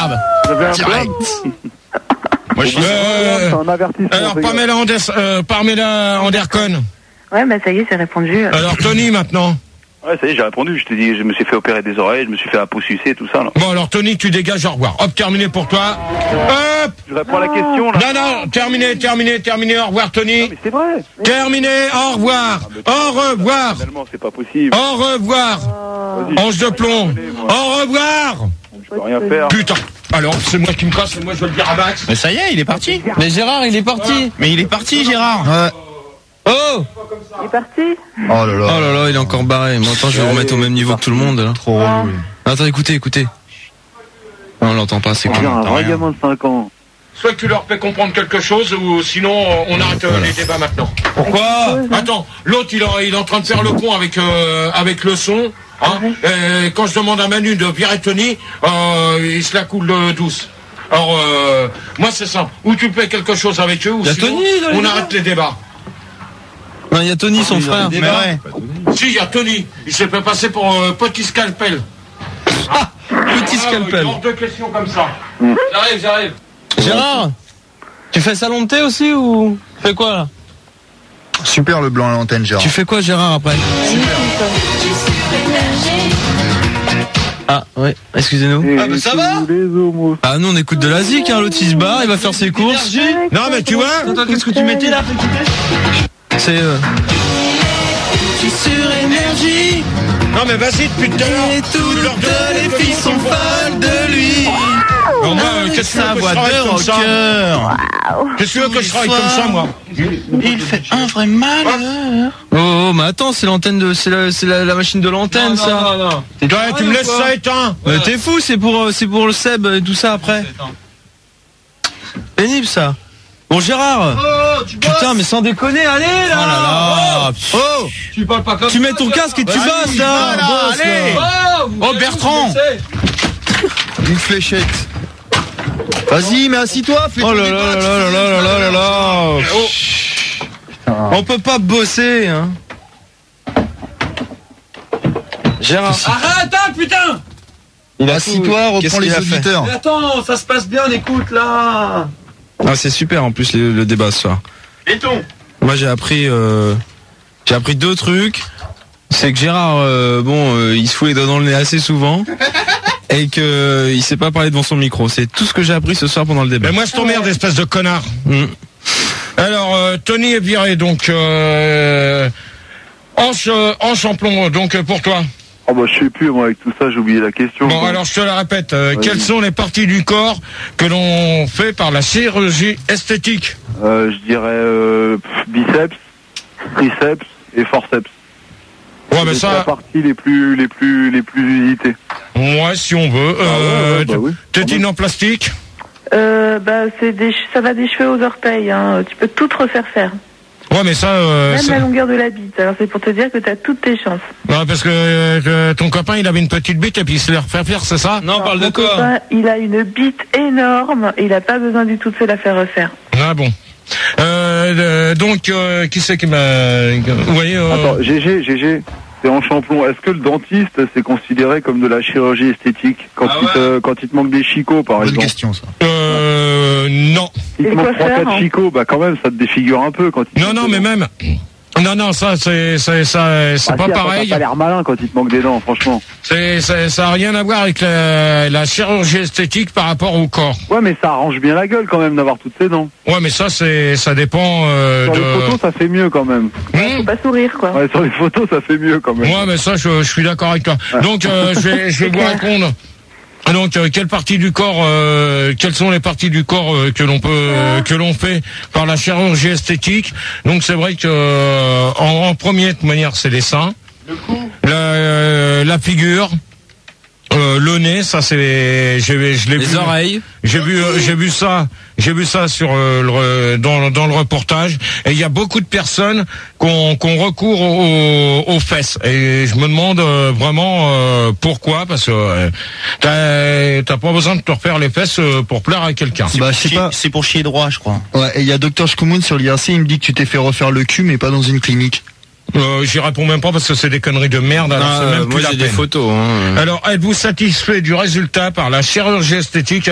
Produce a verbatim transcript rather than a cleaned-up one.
Merde. Direct. Moi, je Euh, c'est un avertissement. alors, les gars. Pamela, Anders, euh, Pamela Andercon. Ouais, bah ça y est, c'est répondu. Alors, Tony, maintenant. Ouais, ça y est, j'ai répondu. Je te dis, je me suis fait opérer des oreilles, je me suis fait un pouce sucé et tout ça, là. Bon, alors, Tony, tu dégages, au revoir. Hop, terminé pour toi. Hop. Je réponds à la question, là. Non, non, terminé, terminé, terminé, au revoir, Tony. Non, mais c'est vrai. Terminé, au revoir. Au revoir. Finalement, c'est pas possible. Au revoir. Vas-y, Ange de plomb. Au revoir. je peux rien faire. Putain. Alors, c'est moi qui me casse, et moi je vais le dire à Max. Mais ça y est, il est parti. Mais Gérard, il est parti. Mais il est parti, Gérard. Ouais. Oh Il est parti. Oh là là. Oh là là, il est encore barré. Moi, attends, je vais vous remettre au même niveau que tout le monde. Là. Trop relou. Attends, écoutez, écoutez. Non, on l'entend pas, c'est On con. dirait un vrai gamin de cinq ans. Soit tu leur fais comprendre quelque chose, ou sinon on arrête euh, les débats maintenant. Pourquoi? Attends, l'autre il, est- il est en train de faire le con avec euh, avec le son. Hein. Et quand je demande à Manu de virer Tony, euh, il se la coule euh, douce. Alors euh, moi c'est simple. Ou tu fais quelque chose avec eux, ou Y a sinon Tony dans les on débats. arrête les débats. Non, il y a Tony, son frère. Mais ouais. Si, il y a Tony. Il s'est fait passer pour euh, petit scalpel. Petit Ah, scalpel. il hors de question comme ça. J'arrive, j'arrive. Gérard, tu fais salon de thé aussi ou tu fais quoi là? Super le blanc à l'antenne, Gérard. Tu fais quoi, Gérard, après? Ah, ouais, excusez-nous. Et Ah, bah ça va? tous les homos. Ah, nous on écoute de la zik, hein, l'autre il se barre, il va faire ses courses. Non mais tu vois. Attends, qu'est-ce que tu mettais là? C'est euh... sur énergie. Non mais vas-y depuis tout à l'heure. Et toutes les filles sont folles de lui. Non, moi, euh, qu'est-ce que tu veux que je travaille comme ça? Qu'est-ce que tu veux que je travaille comme ça, moi? Il fait un vrai malheur. Oh, oh, mais attends, c'est l'antenne de, c'est la, c'est la, la machine de l'antenne, ça. Non, non, non. Ouais, tu me laisses ça éteint. Mais t'es fou, c'est pour, euh, c'est pour le Seb et tout ça après. Pénible ça. Bon Gérard. Oh, tu Putain, mais sans déconner, allez là. Oh là là. Oh. Tu parles pas comme Tu mets ton casque et tu Vas-y, bosses là. voilà, Bosse, allez. là. Oh, Bertrand. Une fléchette. Vas-y, mais assis-toi, fais Oh là là là là là là là là là. On peut pas bosser, hein. Gérard. Arrête, hein, putain. Il a Assis-toi, Qu'est-ce reprends qu'il les a fait? auditeurs. Mais attends, ça se passe bien, écoute là. Ah, c'est super en plus le, le débat ce soir. Et ton. Moi j'ai appris euh, j'ai appris deux trucs. C'est que Gérard euh, bon euh, il se fout les doigts dans le nez assez souvent et que euh, il sait pas parler devant son micro. C'est tout ce que j'ai appris ce soir pendant le débat. Mais moi je t'emmerde, espèce de connard. Mm. Alors euh, Tony est viré donc euh, Anche euh, Anche en plomb donc euh, pour toi. Oh bah je sais plus, moi avec tout ça j'ai oublié la question. Bon alors je te la répète. Euh, Vas-y. quelles sont les parties du corps que l'on fait par la chirurgie esthétique? Euh, je dirais euh, pff, biceps, triceps et forceps. Ouais mais C'est la ça, partie les plus les plus les plus usitées. ouais si on veut. Ah ouais, Euh, ouais, bah oui. tétine en plastique. Euh, bah c'est des, che- ça va des cheveux aux orteils. Hein. Tu peux tout te refaire faire. Ouais mais ça. Euh, Même c'est- la longueur de la bite. Alors c'est pour te dire que t'as toutes tes chances. Ouais, parce que euh, ton copain il avait une petite bite et puis il se l'a refait faire, c'est ça? Non, on parle de Mon quoi? copain, il a une bite énorme et il a pas besoin du tout de se la faire refaire. Ah bon. Euh, euh, donc euh, qui c'est qui m'a. Vous voyez. Euh... Attends, G G, G G, c'est en champlon. Est-ce que le dentiste c'est considéré comme de la chirurgie esthétique quand Ah il ouais. te quand il te manque des chicots par Bonne exemple? question, ça. Euh, non. Il Et te quoi manque trois faire, quatre hein chicots, bah quand même ça te défigure un peu quand il te Non, manque non, des mais dents. même. Non, non, ça, c'est, c'est, ça, c'est Ah, pas si, attends, pareil. T'as pas l'air malin quand il te manque des dents, franchement. C'est, c'est, ça a rien à voir avec la, la chirurgie esthétique par rapport au corps. Ouais, mais ça arrange bien la gueule quand même d'avoir toutes ces dents. Ouais, mais ça, c'est, ça dépend euh, Sur de. les photos, ça fait mieux quand même. Hmm Faut pas sourire quoi. Ouais, sur les photos, ça fait mieux quand même. Ouais, mais ça, je, je suis d'accord avec toi. Donc, euh, je vais, je vais vous répondre. Donc, euh, quelle partie du corps, euh, quelles sont les parties du corps euh, que l'on peut, euh, que l'on fait par la chirurgie esthétique? Donc, c'est vrai que euh, en, en premier de manière, c'est les seins, la, euh, la figure, euh, le nez, ça c'est, j'ai, je l'ai Les vu. oreilles. J'ai vu, euh, j'ai vu ça, j'ai vu ça sur euh, le, dans, dans le reportage. Et il y a beaucoup de personnes qui ont, qui ont recours aux, aux fesses. Et je me demande euh, vraiment euh, pourquoi, parce que euh, t'as, t'as pas besoin de te refaire les fesses euh, pour plaire à quelqu'un. Bah, je sais Chier- pas. C'est pour chier droit, je crois. Ouais, et il y a Docteur Shkumun sur l'I R C, il me dit que tu t'es fait refaire le cul, mais pas dans une clinique. Euh, j'y réponds même pas parce que c'est des conneries de merde. Alors Ah, c'est même moi plus la j'ai des peine. photos. Hein. Alors êtes-vous satisfait du résultat par la chirurgie esthétique?